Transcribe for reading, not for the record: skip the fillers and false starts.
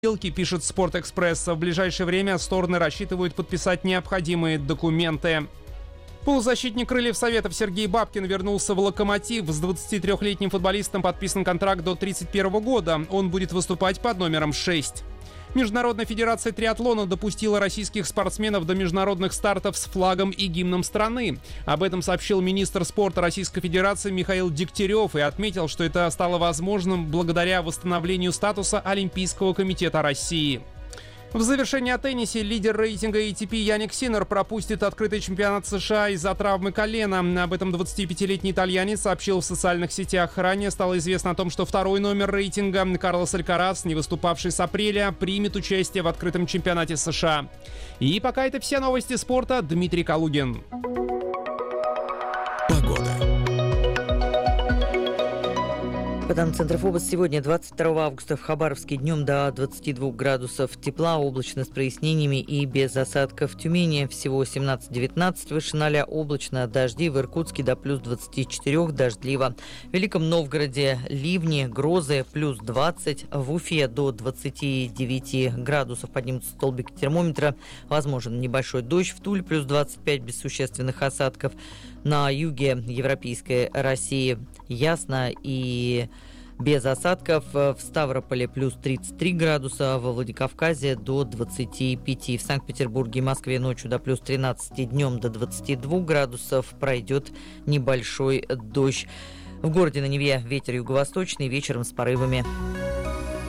сделки, пишет «Спортэкспресс». В ближайшее время стороны рассчитывают подписать необходимые документы. Полузащитник крыльев Советов Сергей Бабкин вернулся в «Локомотив». С 23-летним футболистом подписан контракт до 2031 года. Он будет выступать под номером 6. Международная федерация триатлона допустила российских спортсменов до международных стартов с флагом и гимном страны. Об этом сообщил министр спорта Российской Федерации Михаил Дегтярев и отметил, что это стало возможным благодаря восстановлению статуса Олимпийского комитета России. В завершении о теннисе лидер рейтинга ATP Яник Синнер пропустит открытый чемпионат США из-за травмы колена. Об этом 25-летний итальянец сообщил в социальных сетях. Ранее стало известно о том, что второй номер рейтинга Карлос Алькарас, не выступавший с апреля, примет участие в открытом чемпионате США. И пока это все новости спорта. Дмитрий Калугин. По данным Центра ФОБОС, сегодня, 22 августа, в Хабаровске днем до 22 градусов тепла, облачно с прояснениями и без осадков. В Тюмени всего 17-19, выше 0 облачно, дожди. В Иркутске до плюс 24 дождливо. В Великом Новгороде ливни, грозы, плюс 20. В Уфе до 29 градусов поднимутся столбики термометра. Возможен небольшой дождь. В Туле плюс 25 без существенных осадков. На юге европейской России ясно и без осадков. В Ставрополе плюс 33 градуса, во Владикавказе до 25. В Санкт-Петербурге и Москве ночью до плюс 13, днем до 22 градусов. Пройдет небольшой дождь. В городе на Неве ветер юго-восточный, вечером с порывами.